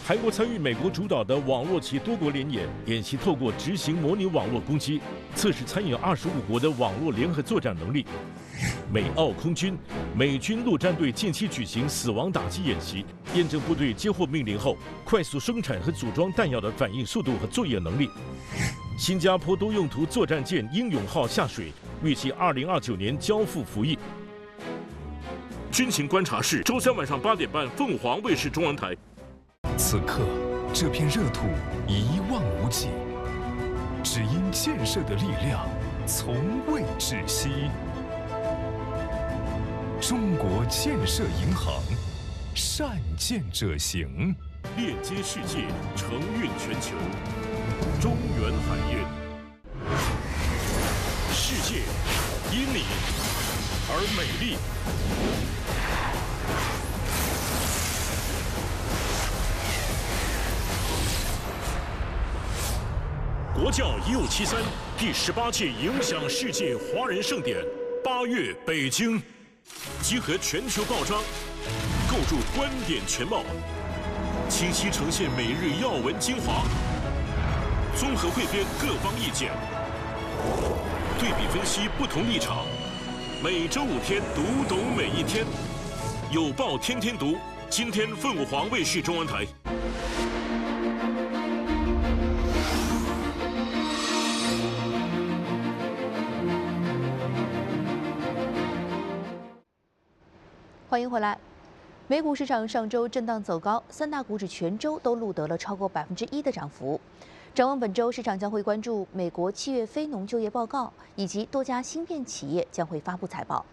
韩国参与美国主导的网络及多国联演，演习透过执行模拟网络攻击，测试参与25国的网络联合作战能力。美澳空军、美军陆战队近期举行死亡打击演习，验证部队接获命令后快速生产和组装弹药的反应速度和作业能力。新加坡多用途作战舰英勇号下水，预计2029年交付服役。军情观察室，周3晚上8点半，凤凰卫视中文台。 此刻，这片热土一望无际，只因建设的力量从未止息。中国建设银行，善建者行， 链接世界，承运全球。中原海运，世界因你而美丽。国教1573第18届影响世界华人盛典8月北京，集合全球报章，构筑观点全貌，清晰呈现每日要闻精华，综合汇编各方意见，对比分析不同立场。每周5天，读懂每一天。有报天天读，今天凤凰卫视中文台。 欢迎回来。美股市场上周震荡走高，三大股指全周都录得了超过1%的涨幅。展望本周，市场将会关注美国7月非农就业报告，以及多家芯片企业将会发布财报。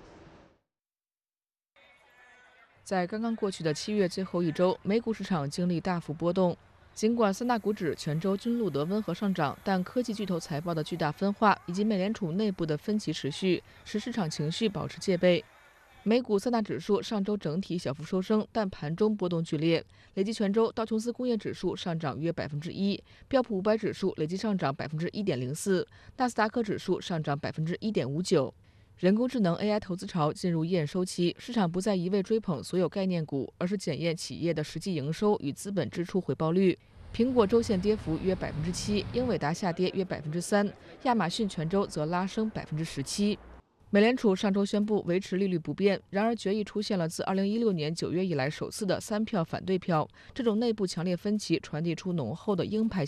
在刚刚过去的7月最后一周，美股市场经历大幅波动。尽管三大股指全周均录得温和上涨，但科技巨头财报的巨大分化以及美联储内部的分歧持续，使市场情绪保持戒备。美股三大指数上周整体小幅收升，但盘中波动剧烈。累计全周道琼斯工业指数上涨约1%，标普500指数累计上涨1.04%，纳斯达克指数上涨1.59%。人工智能 AI 投资潮进入验收期，市场不再一味追捧所有概念股，而是检验企业的实际营收与资本支出回报率。苹果周线跌幅约7%，英伟达下跌约3%，亚马逊全周则拉升17%。美联储上周宣布维持利率不变，然而决议出现了自2016年9月以来首次的3票反对票，这种内部强烈分歧传递出浓厚的鹰派